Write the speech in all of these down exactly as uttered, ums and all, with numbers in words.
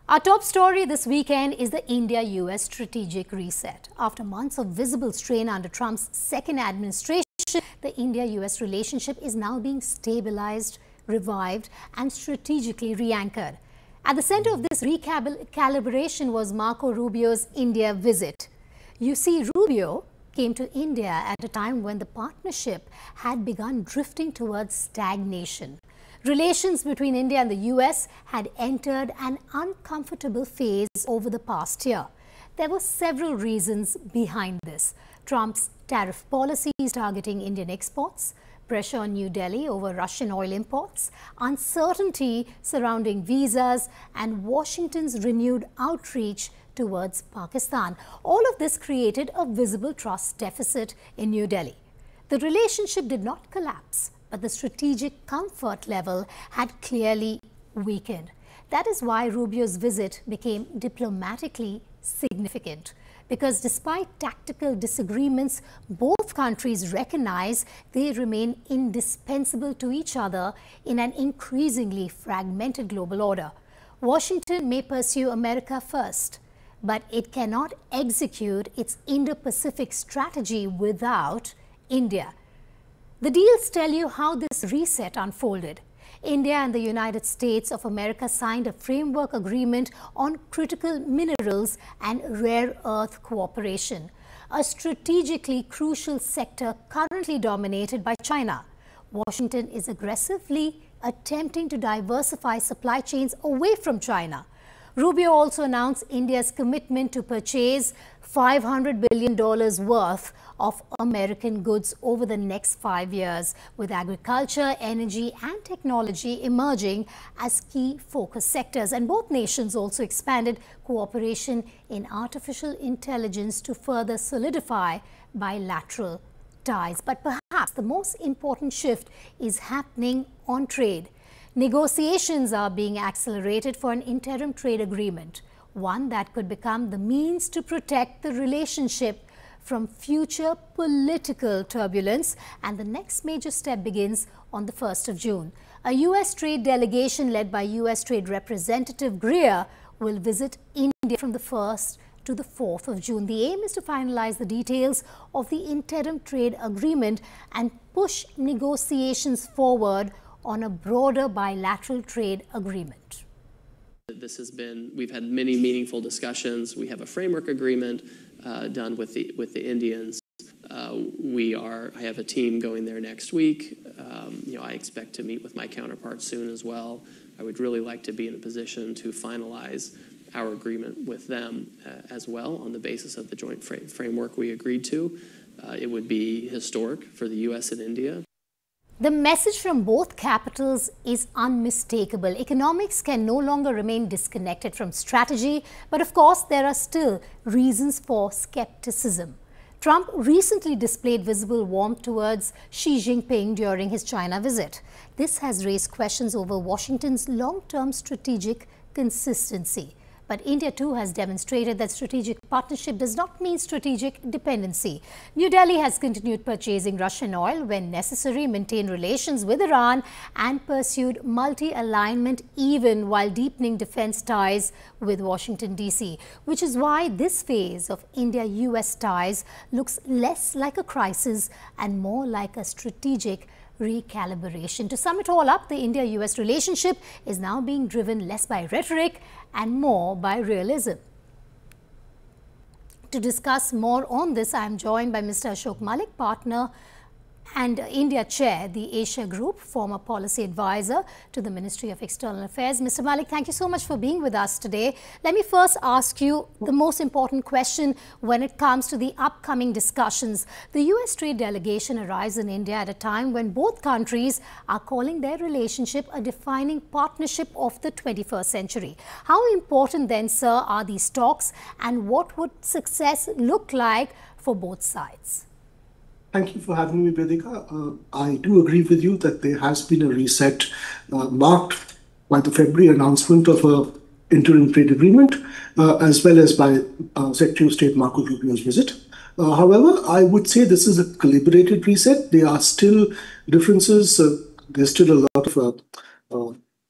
Our top story this weekend is the India U S strategic reset. After months of visible strain under Trump's second administration, the India U S relationship is now being stabilized, revived and strategically re-anchored. At the center of this recalibration was Marco Rubio's India visit. You see, Rubio came to India at a time when the partnership had begun drifting towards stagnation. Relations between India and the U S had entered an uncomfortable phase over the past year. There were several reasons behind this. Trump's tariff policies targeting Indian exports, pressure on New Delhi over Russian oil imports, uncertainty surrounding visas, and Washington's renewed outreach towards Pakistan. All of this created a visible trust deficit in New Delhi. The relationship did not collapse, but the strategic comfort level had clearly weakened. That is why Rubio's visit became diplomatically significant. Because despite tactical disagreements, both countries recognize they remain indispensable to each other in an increasingly fragmented global order. Washington may pursue America first, but it cannot execute its Indo-Pacific strategy without India. The deals tell you how this reset unfolded. India and the United States of America signed a framework agreement on critical minerals and rare earth cooperation, a strategically crucial sector currently dominated by China. Washington is aggressively attempting to diversify supply chains away from China. Rubio also announced India's commitment to purchase five hundred billion dollars worth of American goods over the next five years, with agriculture, energy and technology emerging as key focus sectors. And both nations also expanded cooperation in artificial intelligence to further solidify bilateral ties. But perhaps the most important shift is happening on trade. Negotiations are being accelerated for an interim trade agreement, one that could become the means to protect the relationship from future political turbulence, and the next major step begins on the first of June. A U S trade delegation led by U S Trade Representative Greer will visit India from the first to the fourth of June. The aim is to finalize the details of the interim trade agreement and push negotiations forward on a broader bilateral trade agreement. This has been, we've had many meaningful discussions. We have a framework agreement uh, done with the with the Indians. Uh, we are, I have a team going there next week. Um, you know, I expect to meet with my counterparts soon as well. I would really like to be in a position to finalize our agreement with them uh, as well on the basis of the joint fra framework we agreed to. Uh, it would be historic for the U S and India. The message from both capitals is unmistakable. Economics can no longer remain disconnected from strategy, but of course there are still reasons for skepticism. Trump recently displayed visible warmth towards Xi Jinping during his China visit. This has raised questions over Washington's long-term strategic consistency. But India too has demonstrated that strategic partnership does not mean strategic dependency. New Delhi has continued purchasing Russian oil when necessary, maintained relations with Iran and pursued multi-alignment even while deepening defense ties with Washington D C, which is why this phase of India-U S ties looks less like a crisis and more like a strategic recalibration. To sum it all up, the India-U S relationship is now being driven less by rhetoric and more by realism. To discuss more on this, I am joined by Mister Ashok Malik, partner and India chair, the Asia Group, former policy advisor to the Ministry of External Affairs. Mister Malik, thank you so much for being with us today. Let me first ask you the most important question when it comes to the upcoming discussions. The U S trade delegation arrives in India at a time when both countries are calling their relationship a defining partnership of the twenty-first century. How important then, sir, are these talks, and what would success look like for both sides? Thank you for having me, Vedika. Uh, I do agree with you that there has been a reset uh, marked by the February announcement of an interim trade agreement, uh, as well as by uh, Secretary of State Marco Rubio's visit. Uh, however, I would say this is a calibrated reset. There are still differences. Uh, there's still a lot of uh, uh,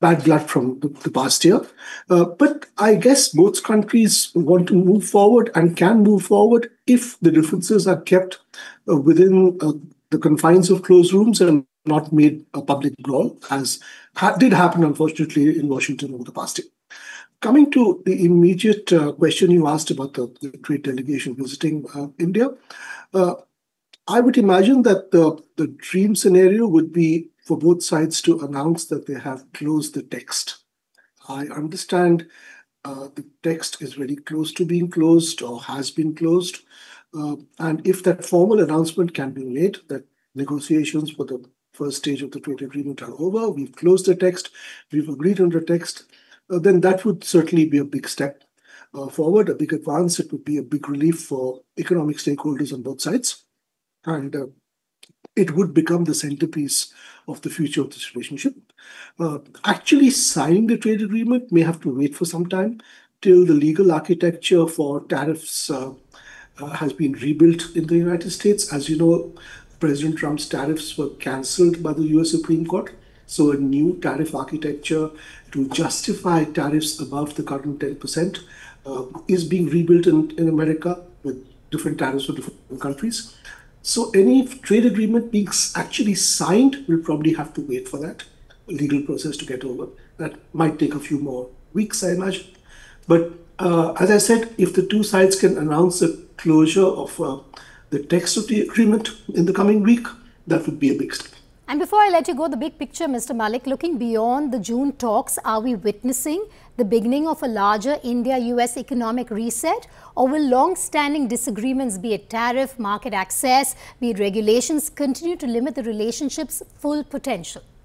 bad blood from the, the past year. Uh, but I guess both countries want to move forward and can move forward if the differences are kept uh, within uh, the confines of closed rooms and not made a public brawl, as ha- did happen, unfortunately, in Washington over the past year. Coming to the immediate uh, question you asked about the, the trade delegation visiting uh, India, uh, I would imagine that the, the dream scenario would be for both sides to announce that they have closed the text. I understand uh, the text is very close to being closed or has been closed. Uh, and if that formal announcement can be made that negotiations for the first stage of the trade agreement are over, we've closed the text, we've agreed on the text, uh, then that would certainly be a big step uh, forward, a big advance. It would be a big relief for economic stakeholders on both sides. And uh, it would become the centerpiece of the future of this relationship. Uh, actually signing the trade agreement may have to wait for some time till the legal architecture for tariffs uh, uh, has been rebuilt in the United States. As you know, President Trump's tariffs were cancelled by the U S Supreme Court. So a new tariff architecture to justify tariffs above the current ten percent uh, is being rebuilt in, in America with different tariffs for different countries. So any trade agreement being actually signed will probably have to wait for that legal process to get over. That might take a few more weeks, I imagine. But uh, as I said, if the two sides can announce a closure of uh, the text of the agreement in the coming week, that would be a big step. And before I let you go, the big picture, Mister Malik, looking beyond the June talks, are we witnessing the beginning of a larger India U S economic reset? Or will long-standing disagreements, be it tariff, market access, be it regulations, continue to limit the relationship's full potential?